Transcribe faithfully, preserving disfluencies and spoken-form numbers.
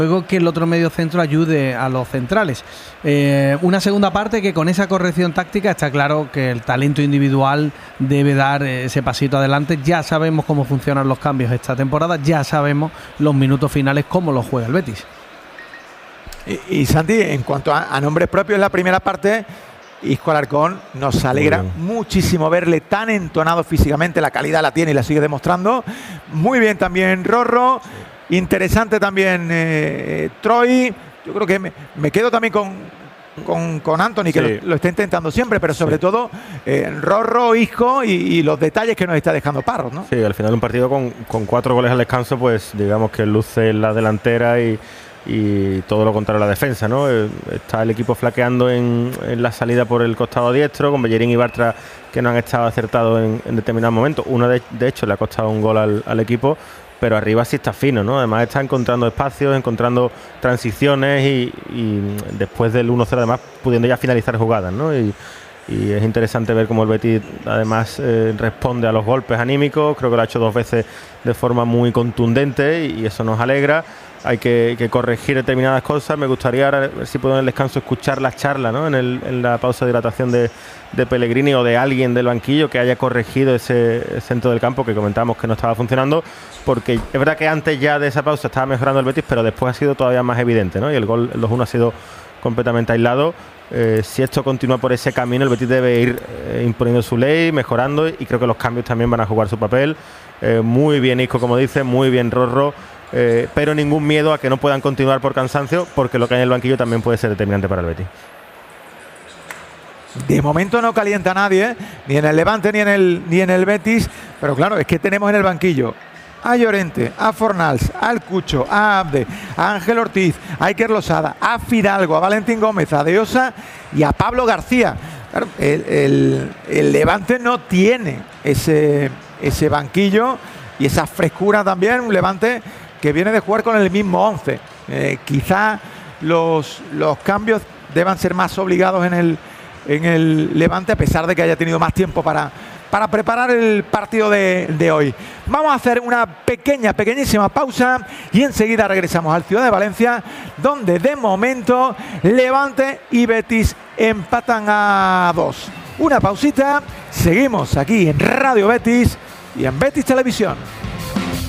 Luego que el otro medio centro ayude a los centrales. Eh, una segunda parte que con esa corrección táctica está claro que el talento individual debe dar ese pasito adelante. Ya sabemos cómo funcionan los cambios esta temporada, ya sabemos los minutos finales cómo los juega el Betis. Y, y Santi, en cuanto a, a nombres propios en la primera parte, Isco Alarcón nos alegra muchísimo verle tan entonado físicamente, la calidad la tiene y la sigue demostrando. Muy bien también Rorro. Interesante también eh, Troy. Yo creo que me, me quedo también con, con, con Anthony, que sí. lo, lo está intentando siempre, pero sobre sí. todo eh, Rorro, Isco y, y los detalles que nos está dejando Parros, ¿no? Sí, al final un partido con, con cuatro goles al descanso, pues digamos que luce la delantera y, y todo lo contrario a la defensa, ¿no? Eh, está el equipo flaqueando en, en la salida por el costado diestro, con Bellerín y Bartra que no han estado acertados en, en determinados momentos. Uno de, de hecho le ha costado un gol al, al equipo, pero arriba sí está fino, ¿no? Además está encontrando espacios, encontrando transiciones y, y después del uno cero además pudiendo ya finalizar jugadas, ¿no? Y, y es interesante ver cómo el Betis además eh, responde a los golpes anímicos. Creo que lo ha hecho dos veces de forma muy contundente y, y eso nos alegra. Hay que, que corregir determinadas cosas. Me gustaría ahora, ver si puedo en el descanso escuchar las charlas, ¿no? en, el, en la pausa de hidratación de, de Pellegrini o de alguien del banquillo que haya corregido ese centro del campo que comentamos que no estaba funcionando, porque es verdad que antes ya de esa pausa estaba mejorando el Betis, pero después ha sido todavía más evidente, ¿no? Y el gol, el dos uno ha sido completamente aislado. Eh, si esto continúa por ese camino, el Betis debe ir eh, imponiendo su ley, mejorando, y creo que los cambios también van a jugar su papel. Eh, muy bien Isco, como dice, muy bien Rorro. Eh, pero ningún miedo a que no puedan continuar por cansancio, porque lo que hay en el banquillo también puede ser determinante para el Betis. De momento no calienta a nadie, ni en el Levante ni en el, ni en el Betis, pero claro, es que tenemos en el banquillo a Llorente, a Fornals, al Cucho, a Abde, a Ángel Ortiz, a Iker Losada, a Fidalgo, a Valentín Gómez, a Deosa y a Pablo García. Claro, el, el, el Levante no tiene ese, ese banquillo y esa frescura también, un Levante que viene de jugar con el mismo once. Eh, quizá los, los cambios deban ser más obligados en el, en el Levante, a pesar de que haya tenido más tiempo para, para preparar el partido de, de hoy. Vamos a hacer una pequeña, pequeñísima pausa y enseguida regresamos al Ciudad de Valencia, donde de momento Levante y Betis empatan a dos. Una pausita, seguimos aquí en Radio Betis y en Betis Televisión.